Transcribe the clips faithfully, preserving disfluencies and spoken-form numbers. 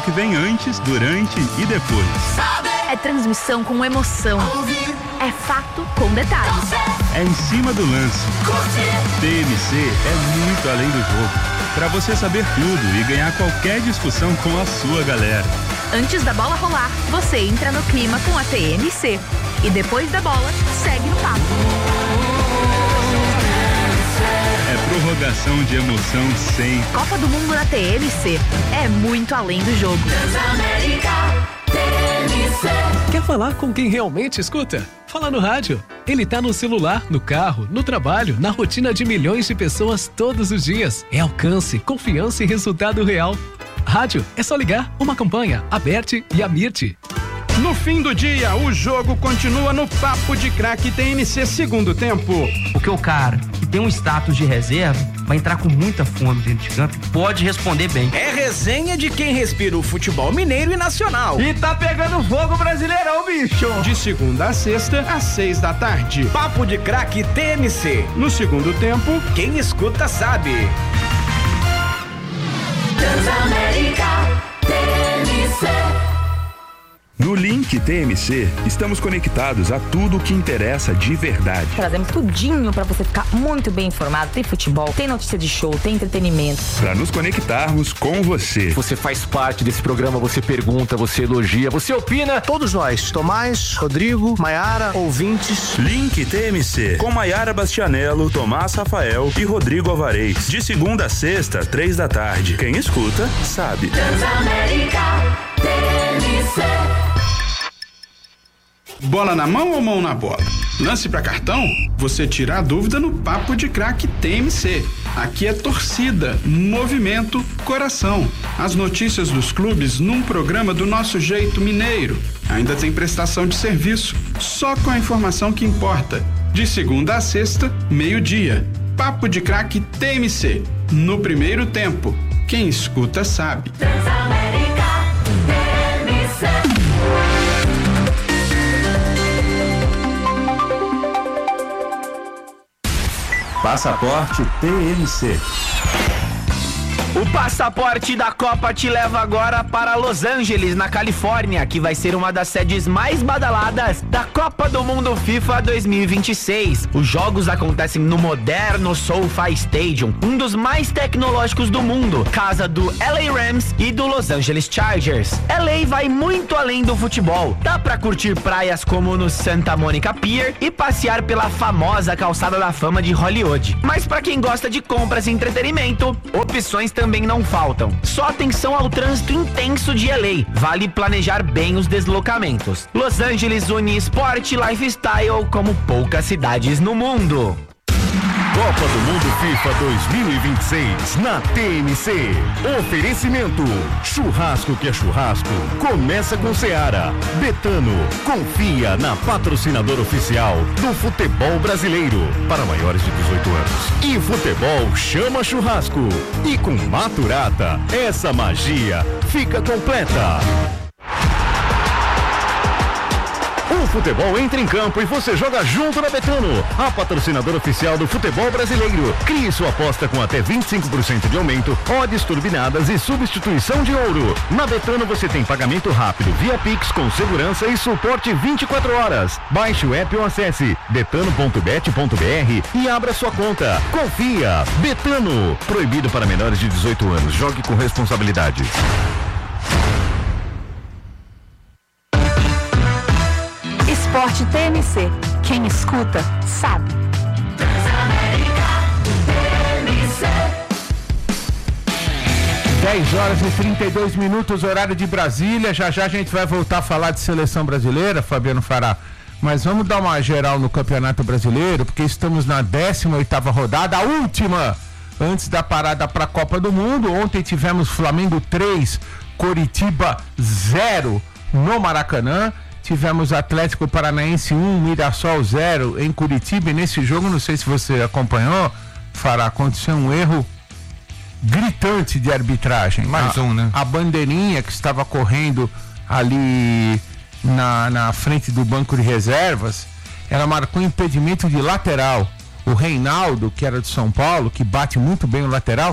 que vem antes, durante e depois. É transmissão com emoção. É fato com detalhes. É em cima do lance. T M C é muito além do jogo. Para você saber tudo e ganhar qualquer discussão com a sua galera. Antes da bola rolar, você entra no clima com a T M C. E depois da bola, segue no papo. É prorrogação de emoção sem. Copa do Mundo na T M C. É muito além do jogo. Transamérica T M C. Quer falar com quem realmente escuta? Fala no rádio. Ele tá no celular, no carro, no trabalho, na rotina de milhões de pessoas todos os dias. É alcance, confiança e resultado real. Rádio, é só ligar uma campanha, a Bert e a Mirti. No fim do dia, o jogo continua no Papo de Craque T M C segundo tempo. Porque o cara que tem um status de reserva vai entrar com muita fome dentro de campo e pode responder bem. É resenha de quem respira o futebol mineiro e nacional. E tá pegando fogo Brasileirão, bicho. De segunda a sexta, às seis da tarde. Papo de Craque T M C. No segundo tempo, quem escuta sabe. Transamérica T M C. No Link T M C, estamos conectados a tudo o que interessa de verdade. Trazemos tudinho pra você ficar muito bem informado. Tem futebol, tem notícia de show, tem entretenimento. Pra nos conectarmos com você. Você faz parte desse programa, você pergunta, você elogia, você opina. Todos nós, Tomás, Rodrigo, Maiara, ouvintes. Link T M C, com Maiara Bastianello, Tomás Rafael e Rodrigo Alvarez. De segunda a sexta, três da tarde. Quem escuta, sabe. Transamérica T M C. Bola na mão ou mão na bola? Lance pra cartão? Você tira a dúvida no Papo de Craque T M C. Aqui é torcida, movimento, coração. As notícias dos clubes num programa do nosso jeito mineiro. Ainda tem prestação de serviço, só com a informação que importa. De segunda a sexta, meio-dia. Papo de Craque T M C. No primeiro tempo. Quem escuta sabe. Transamérica T M C. Passaporte T M C. O passaporte da Copa te leva agora para Los Angeles, na Califórnia, que vai ser uma das sedes mais badaladas da Copa do Mundo FIFA dois mil e vinte e seis. Os jogos acontecem no moderno SoFi Stadium, um dos mais tecnológicos do mundo, casa do L A Rams e do Los Angeles Chargers. L A vai muito além do futebol. Dá pra curtir praias como no Santa Monica Pier e passear pela famosa calçada da fama de Hollywood. Mas pra quem gosta de compras e entretenimento, opções também também não faltam. Só atenção ao trânsito intenso de L A. Vale planejar bem os deslocamentos. Los Angeles une esporte e lifestyle como poucas cidades no mundo. Copa do Mundo FIFA dois mil e vinte e seis na T M C. Oferecimento: churrasco que é churrasco. Começa com Seara. Betano. Confia na patrocinadora oficial do futebol brasileiro para maiores de dezoito anos. E futebol chama churrasco. E com Maturata, essa magia fica completa. O futebol entra em campo e você joga junto na Betano, a patrocinadora oficial do futebol brasileiro. Crie sua aposta com até vinte e cinco por cento de aumento, odds turbinadas e substituição de ouro. Na Betano você tem pagamento rápido via Pix com segurança e suporte vinte e quatro horas. Baixe o app ou acesse betano ponto bet ponto br e abra sua conta. Confia! Betano. Proibido para menores de dezoito anos. Jogue com responsabilidade. Esporte T M C. Quem escuta, sabe. dez horas e trinta e dois minutos, horário de Brasília. Já já a gente vai voltar a falar de seleção brasileira, Fabiano Fará. Mas vamos dar uma geral no Campeonato Brasileiro, porque estamos na décima oitava rodada, a última antes da parada para a Copa do Mundo. Ontem tivemos Flamengo três, Coritiba zero no Maracanã. Tivemos Atlético Paranaense um, Mirassol zero em Curitiba. E nesse jogo, não sei se você acompanhou, Fará, aconteceu um erro gritante de arbitragem. Mais a, um, né? A bandeirinha que estava correndo ali na, na frente do banco de reservas, ela marcou impedimento de lateral. O Reinaldo, que era de São Paulo, que bate muito bem o lateral,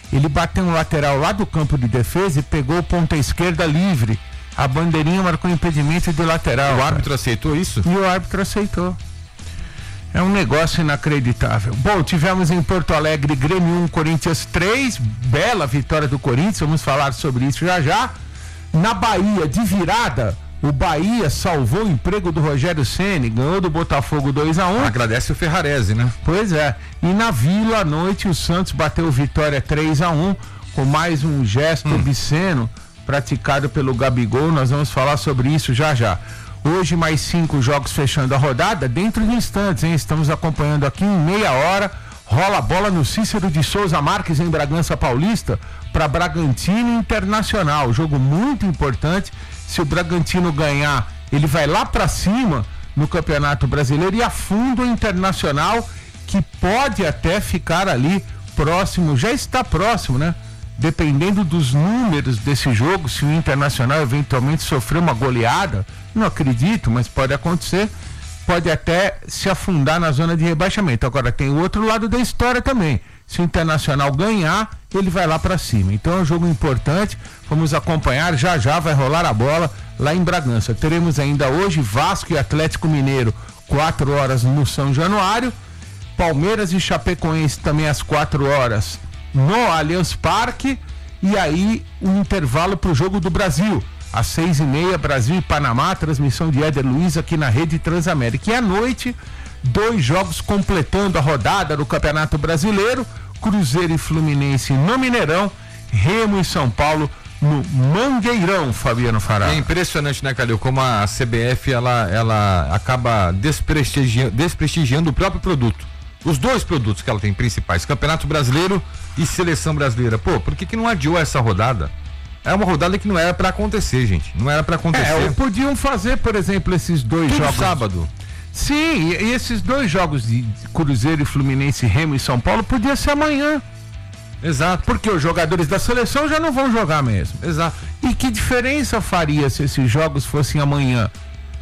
Ele bateu um lateral lá do campo de defesa e pegou o ponta esquerda livre. A bandeirinha marcou impedimento de lateral. O árbitro aceitou isso? E o árbitro aceitou. É um negócio inacreditável. Bom, tivemos em Porto Alegre Grêmio um, Corinthians três, bela vitória do Corinthians, vamos falar sobre isso já já. Na Bahia, de virada, o Bahia salvou o emprego do Rogério Ceni, ganhou do Botafogo dois a um. Agradece o Ferrarese, né? Pois é. E na Vila, à noite, o Santos bateu Vitória três a um, com mais um gesto hum. obsceno praticado pelo Gabigol. Nós vamos falar sobre isso já já. Hoje mais cinco jogos fechando a rodada, dentro de instantes, hein? Estamos acompanhando aqui em meia hora, rola a bola no Cícero de Souza Marques em Bragança Paulista para Bragantino Internacional, jogo muito importante. Se o Bragantino ganhar, ele vai lá para cima no Campeonato Brasileiro e afunda o Internacional, que pode até ficar ali próximo, já está próximo, né? Dependendo dos números desse jogo, se o Internacional eventualmente sofrer uma goleada, não acredito, mas pode acontecer, pode até se afundar na zona de rebaixamento. Agora tem o outro lado da história também. Se o Internacional ganhar, ele vai lá para cima. Então é um jogo importante, vamos acompanhar, já já vai rolar a bola lá em Bragança. Teremos ainda hoje Vasco e Atlético Mineiro, quatro horas no São Januário, Palmeiras e Chapecoense também às quatro horas no Allianz Parque, e aí um intervalo para o Jogo do Brasil, às seis e meia, Brasil e Panamá, transmissão de Éder Luiz aqui na Rede Transamérica. E à noite, dois jogos completando a rodada do Campeonato Brasileiro, Cruzeiro e Fluminense no Mineirão, Remo e São Paulo no Mangueirão, Fabiano Fará. É impressionante, né, Calil, como a C B F ela, ela acaba desprestigiando, desprestigiando o próprio produto. Os dois produtos que ela tem principais, Campeonato Brasileiro e Seleção Brasileira. Pô, por que que não adiou essa rodada? É uma rodada que não era pra acontecer, gente. Não era pra acontecer. É, podiam fazer, por exemplo, esses dois Tudo jogos. sábado. Sim, e esses dois jogos de Cruzeiro e Fluminense, Remo e São Paulo, podia ser amanhã. Exato. Porque os jogadores da seleção já não vão jogar mesmo. Exato. E que diferença faria se esses jogos fossem amanhã?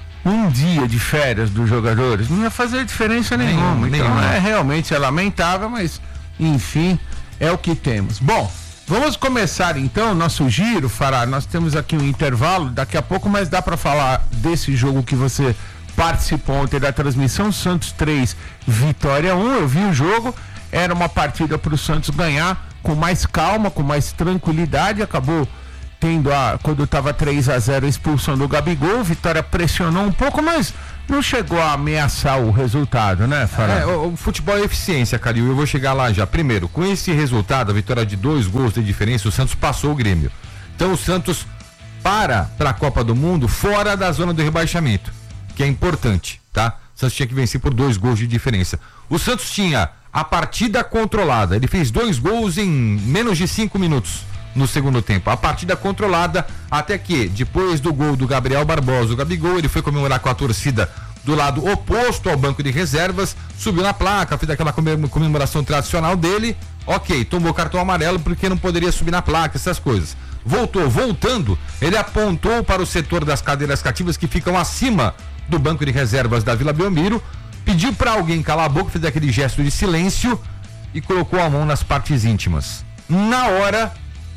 Um dia de férias dos jogadores não ia fazer diferença nenhuma. Nenhum, então nenhum. É realmente é lamentável, mas enfim, é o que temos. Bom, vamos começar então nosso giro, Fará. Nós temos aqui um intervalo daqui a pouco, mas dá para falar desse jogo que você participou ontem da transmissão, Santos três, Vitória um. Eu vi o jogo, era uma partida para o Santos ganhar com mais calma, com mais tranquilidade, acabou tendo a, quando estava três a zero, a expulsão do Gabigol. Vitória pressionou um pouco, mas não chegou a ameaçar o resultado, né, Fará? É, o, o futebol é eficiência, Calil, eu vou chegar lá já. Primeiro, com esse resultado, a vitória de dois gols de diferença, o Santos passou o Grêmio. Então o Santos para para a Copa do Mundo fora da zona do rebaixamento, que é importante, tá? O Santos tinha que vencer por dois gols de diferença. O Santos tinha a partida controlada, ele fez dois gols em menos de cinco minutos no segundo tempo, a partida controlada, até que depois do gol do Gabriel Barbosa, o Gabigol, ele foi comemorar com a torcida do lado oposto ao banco de reservas, subiu na placa, fez aquela comemoração tradicional dele, ok, tomou cartão amarelo porque não poderia subir na placa, essas coisas. Voltou, voltando, ele apontou para o setor das cadeiras cativas que ficam acima do banco de reservas da Vila Belmiro, pediu para alguém calar a boca, fez aquele gesto de silêncio e colocou a mão nas partes íntimas. Na hora,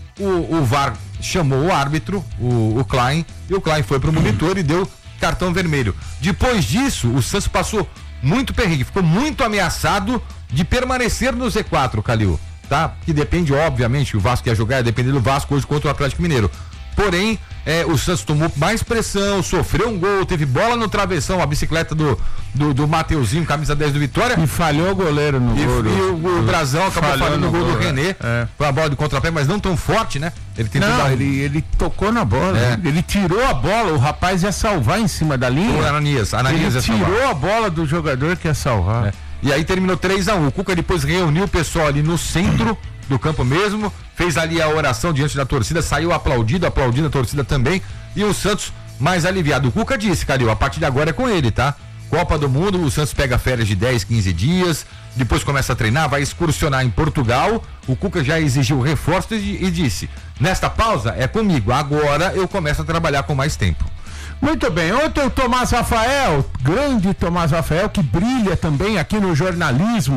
O, o V A R chamou o árbitro, o, o Klein, e o Klein foi pro monitor e deu cartão vermelho. Depois disso, o Santos passou muito perrengue, ficou muito ameaçado de permanecer no Z quatro, Calil, tá? Que depende, obviamente, o Vasco ia jogar, ia depender do Vasco hoje contra o Atlético Mineiro. Porém, é, o Santos tomou mais pressão, sofreu um gol, teve bola no travessão, a bicicleta do, do, do Mateuzinho, camisa dez do Vitória. E falhou o goleiro no e, gol. E o, o Brazão acabou falhando o gol, gol do René. É. Foi uma bola de contrapé, mas não tão forte, né? Ele tentou não, dar... ele, ele tocou na bola. É. Ele tirou a bola, o rapaz ia salvar em cima da linha. O Ananias, Ananias ele tirou salvar. a bola do jogador que ia salvar. É. E aí terminou três a um. O Cuca depois reuniu o pessoal ali no centro do campo mesmo, fez ali a oração diante da torcida, saiu aplaudido, aplaudindo a torcida também, e o Santos mais aliviado. O Cuca disse, Calil, a partir de agora é com ele, tá? Copa do Mundo, o Santos pega férias de dez, quinze dias, depois começa a treinar, vai excursionar em Portugal. O Cuca já exigiu reforço e, e disse, nesta pausa é comigo, agora eu começo a trabalhar com mais tempo. Muito bem, ontem o Tomás Rafael, grande Tomás Rafael, que brilha também aqui no jornalismo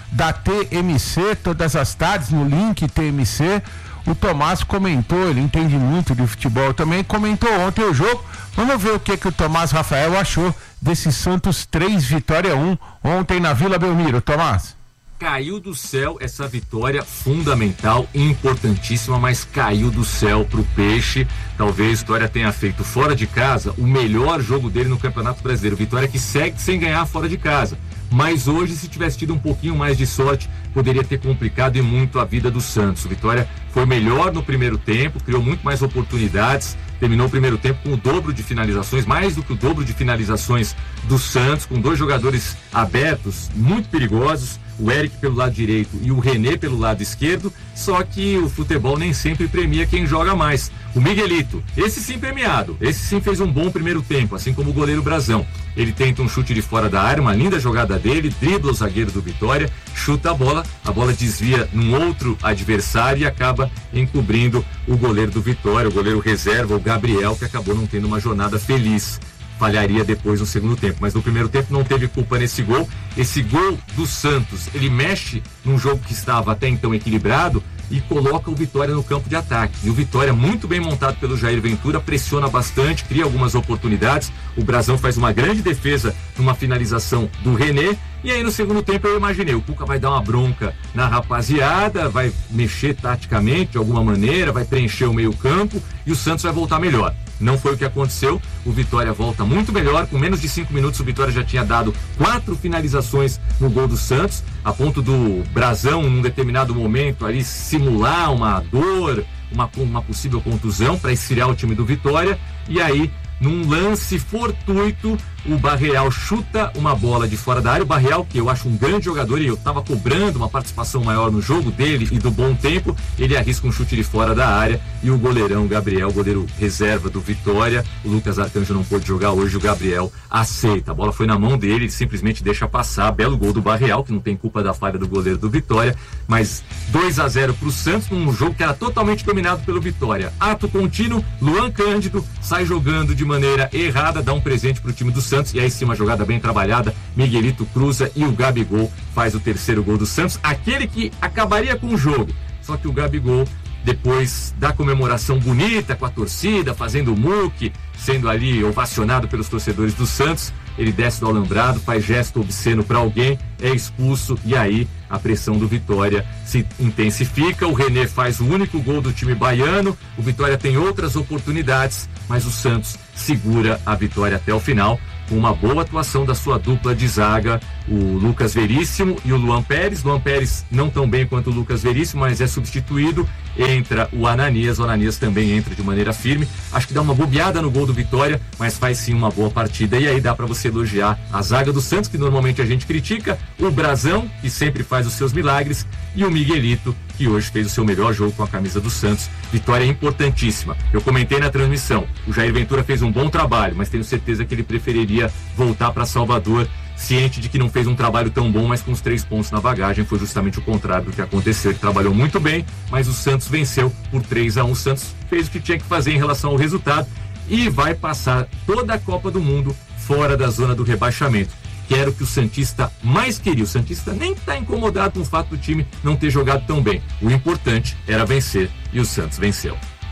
da T M C, todas as tardes, no link T M C. O Tomás comentou, ele entende muito de futebol também, comentou ontem o jogo. Vamos ver o que, que o Tomás Rafael achou desse Santos três, Vitória um, ontem na Vila Belmiro. Tomás? Caiu do céu essa vitória fundamental e importantíssima, mas caiu do céu pro Peixe. Talvez Vitória tenha feito fora de casa o melhor jogo dele no Campeonato Brasileiro. Vitória que segue sem ganhar fora de casa. Mas hoje, se tivesse tido um pouquinho mais de sorte, poderia ter complicado e muito a vida do Santos. O Vitória foi melhor no primeiro tempo, criou muito mais oportunidades, terminou o primeiro tempo com o dobro de finalizações, mais do que o dobro de finalizações do Santos, com dois jogadores abertos, muito perigosos, o Eric pelo lado direito e o René pelo lado esquerdo, só que o futebol nem sempre premia quem joga mais. O Miguelito, esse sim premiado, esse sim fez um bom primeiro tempo, assim como o goleiro Brazão. Ele tenta um chute de fora da área, uma linda jogada dele, dribla o zagueiro do Vitória, chuta a bola, a bola desvia num outro adversário e acaba encobrindo o goleiro do Vitória, o goleiro reserva, o Gabriel, que acabou não tendo uma jornada feliz. Falharia depois no segundo tempo, mas no primeiro tempo não teve culpa nesse gol. Esse gol do Santos, ele mexe num jogo que estava até então equilibrado e coloca o Vitória no campo de ataque. E o Vitória, muito bem montado pelo Jair Ventura, pressiona bastante, cria algumas oportunidades. O Brazão faz uma grande defesa numa finalização do René. E aí no segundo tempo eu imaginei, o Cuca vai dar uma bronca na rapaziada, vai mexer taticamente de alguma maneira, vai preencher o meio campo e o Santos vai voltar melhor. Não foi o que aconteceu, o Vitória volta muito melhor, com menos de cinco minutos o Vitória já tinha dado quatro finalizações no gol do Santos, a ponto do Brazão, num determinado momento, ali simular uma dor, uma, uma possível contusão para esfriar o time do Vitória, e aí, num lance fortuito, o Barreal chuta uma bola de fora da área. O Barreal, que eu acho um grande jogador e eu estava cobrando uma participação maior no jogo dele e do bom tempo, ele arrisca um chute de fora da área e o goleirão Gabriel, goleiro reserva do Vitória, o Lucas Arcanjo não pôde jogar hoje, o Gabriel aceita. A bola foi na mão dele, ele simplesmente deixa passar. Belo gol do Barreal, que não tem culpa da falha do goleiro do Vitória, mas dois a zero para o Santos num jogo que era totalmente dominado pelo Vitória. Ato contínuo, Luan Cândido sai jogando de maneira errada, dá um presente para o time do Santos, e aí sim uma jogada bem trabalhada, Miguelito cruza e o Gabigol faz o terceiro gol do Santos, aquele que acabaria com o jogo, só que o Gabigol, depois da comemoração bonita com a torcida, fazendo o muque, sendo ali ovacionado pelos torcedores do Santos, ele desce do alambrado, faz gesto obsceno para alguém, é expulso e aí a pressão do Vitória se intensifica. O René faz o único gol do time baiano, o Vitória tem outras oportunidades, mas o Santos segura a vitória até o final, com uma boa atuação da sua dupla de zaga, o Lucas Veríssimo e o Luan Pérez. Luan Pérez não tão bem quanto o Lucas Veríssimo, mas é substituído, entra o Ananias, o Ananias também entra de maneira firme, acho que dá uma bobeada no gol do Vitória, mas faz sim uma boa partida, e aí dá para você elogiar a zaga do Santos, que normalmente a gente critica, o Brazão, que sempre faz os seus milagres, e o Miguelito, que hoje fez o seu melhor jogo com a camisa do Santos. Vitória importantíssima. Eu comentei na transmissão, o Jair Ventura fez um bom trabalho, mas tenho certeza que ele preferiria voltar para Salvador, ciente de que não fez um trabalho tão bom, mas com os três pontos na bagagem. Foi justamente o contrário do que aconteceu. Ele trabalhou muito bem, mas o Santos venceu por três a um. O Santos fez o que tinha que fazer em relação ao resultado e vai passar toda a Copa do Mundo fora da zona do rebaixamento, que era o que o Santista mais queria. O Santista nem está incomodado com o fato do time não ter jogado tão bem. O importante era vencer e o Santos venceu.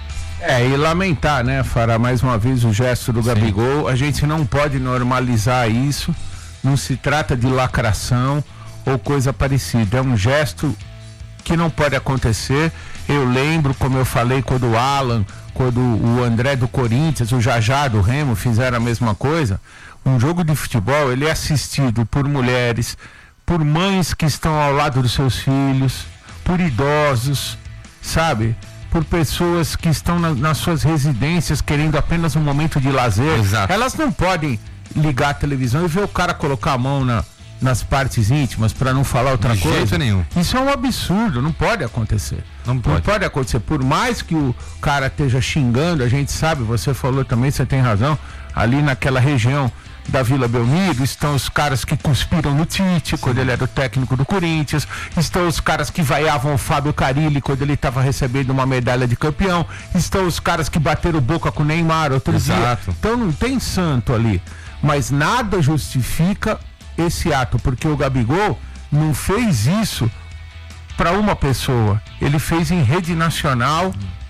É, e lamentar, né, Fará, mais uma vez o gesto do Gabigol. Sim. A gente não pode normalizar isso, não se trata de lacração ou coisa parecida, é um gesto que não pode acontecer. Eu lembro, como eu falei, quando o Alan, quando o André do Corinthians, o Jajá do Remo fizeram a mesma coisa. Um jogo de futebol, ele é assistido por mulheres, por mães que estão ao lado dos seus filhos, por idosos, sabe? Por pessoas que estão na, nas suas residências querendo apenas um momento de lazer. Exato. Elas não podem ligar a televisão e ver o cara colocar a mão na, nas partes íntimas, para não falar outra de coisa. Jeito nenhum. Isso é um absurdo, não pode acontecer. Não pode. Não pode acontecer. Por mais que o cara esteja xingando, a gente sabe, você falou também, você tem razão, ali naquela região da Vila Belmiro, estão os caras que cuspiram no Tite, quando ele era o técnico do Corinthians, estão os caras que vaiavam o Fábio Carilli quando ele estava recebendo uma medalha de campeão, estão os caras que bateram boca com o Neymar outro Exato. dia. Então não tem santo ali, mas nada justifica esse ato, porque o Gabigol não fez isso para uma pessoa, ele fez em rede nacional,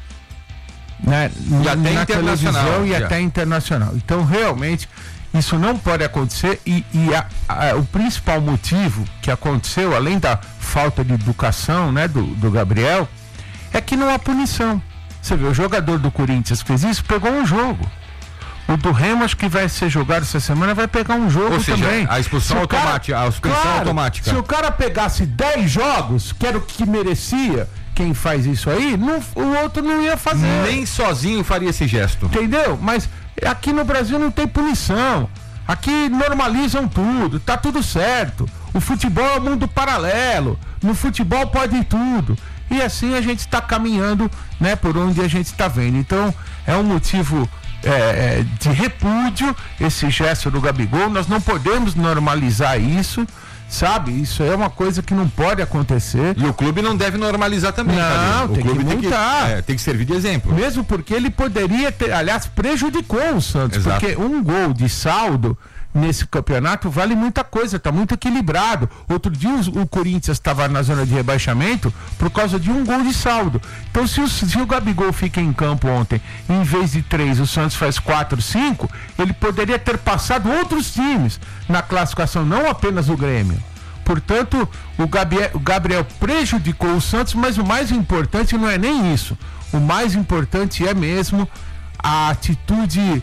né, e até na internacional, televisão e já. até internacional. Então, realmente, isso não pode acontecer e, e a, a, o principal motivo que aconteceu, além da falta de educação, né, do, do Gabriel, é que não há punição. Você vê, o jogador do Corinthians que fez isso, pegou um jogo. O do Remo, acho que vai ser jogado essa semana, vai pegar um jogo Ou seja, também. a expulsão automática, a expulsão claro, automática. Se o cara pegasse dez jogos, que era o que merecia, quem faz isso aí, não, o outro não ia fazer. Nem sozinho faria esse gesto. Entendeu? Mas aqui no Brasil não tem punição. Aqui normalizam tudo, tá tudo certo. O futebol é um mundo paralelo. No futebol pode tudo. E assim a gente está caminhando, né, por onde a gente está vendo. Então, é um motivo é, de repúdio esse gesto do Gabigol. Nós não podemos normalizar isso, sabe? Isso é uma coisa que não pode acontecer. E o clube não deve normalizar também. Não, o tem clube que tem que, multar. é, tem que servir de exemplo. Mesmo porque ele poderia ter, aliás, prejudicou o Santos. Exato. Porque um gol de saldo nesse campeonato vale muita coisa, tá muito equilibrado. Outro dia o, o Corinthians estava na zona de rebaixamento por causa de um gol de saldo. Então se o, se o Gabigol fica em campo ontem, em vez de três, o Santos faz quatro, cinco, ele poderia ter passado outros times na classificação, não apenas o Grêmio. Portanto, o Gabriel, o Gabriel prejudicou o Santos, mas o mais importante não é nem isso. O mais importante é mesmo a atitude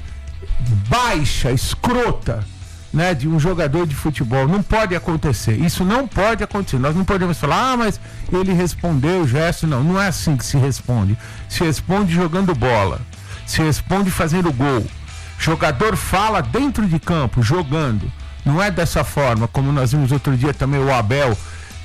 baixa, escrota, né, de um jogador de futebol. Não pode acontecer. Isso não pode acontecer. Nós não podemos falar, ah, mas ele respondeu o gesto. Não, não é assim que se responde. Se responde jogando bola. Se responde fazendo gol. Jogador fala dentro de campo, jogando. Não é dessa forma, como nós vimos outro dia também o Abel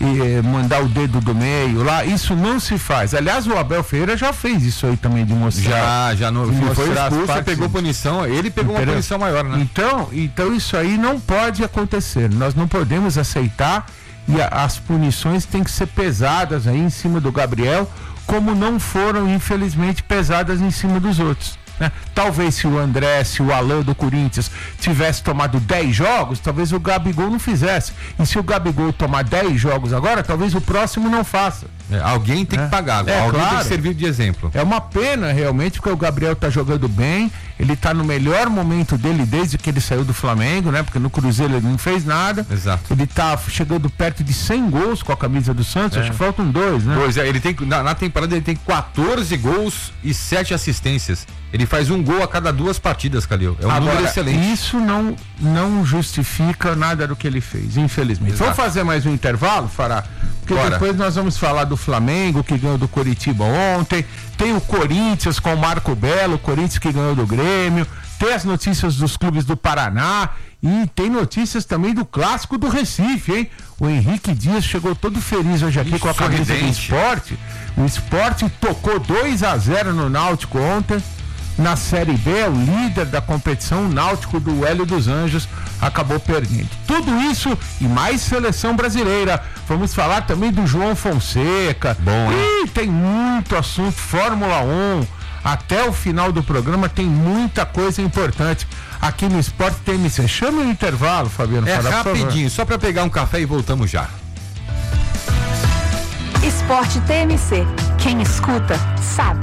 e mandar o dedo do meio lá, isso não se faz. Aliás, o Abel Ferreira já fez isso aí também, de mostrar. Já, já no, de foi mostrar expulso, pegou punição, ele pegou Entendeu? uma punição maior, né? Então, então isso aí não pode acontecer. Nós não podemos aceitar e a, as punições têm que ser pesadas aí em cima do Gabriel, como não foram, infelizmente, pesadas em cima dos outros. Né? Talvez se o André, se o Alan do Corinthians tivesse tomado dez jogos, talvez o Gabigol não fizesse. E se o Gabigol tomar dez jogos agora, talvez o próximo não faça. É, alguém tem É. que pagar, É, alguém claro. tem que servir de exemplo. É uma pena realmente, porque o Gabriel tá jogando bem, ele tá no melhor momento dele desde que ele saiu do Flamengo, né? Porque no Cruzeiro ele não fez nada. Exato. Ele tá chegando perto de cem gols com a camisa do Santos, É. acho que faltam dois, né? Pois é, ele tem, na, na temporada ele tem quatorze gols e sete assistências. Ele faz um gol a cada duas partidas, Calil. É um Agora, número excelente. isso não, não justifica nada do que ele fez, infelizmente. Exato. Vamos fazer mais um intervalo, Fará? Porque Bora. depois nós vamos falar do Flamengo, que ganhou do Coritiba ontem. Tem o Corinthians com o Marco Belo, o Corinthians que ganhou do Grêmio. Tem as notícias dos clubes do Paraná. E tem notícias também do clássico do Recife, hein? O Henrique Dias chegou todo feliz hoje aqui Isso, com a camisa do sorridente. Sport. O Sport tocou dois a zero no Náutico ontem. Na Série B, o líder da competição, o Náutico do Hélio dos Anjos, acabou perdendo. Tudo isso e mais seleção brasileira. Vamos falar também do João Fonseca. Bom, hein? E tem muito assunto, Fórmula um. Até o final do programa tem muita coisa importante aqui no Sport T M C. Chama o intervalo, Fabiano. É Fará, por favor. rapidinho, só pra pegar um café e voltamos já. Esporte T M C. Quem escuta, sabe.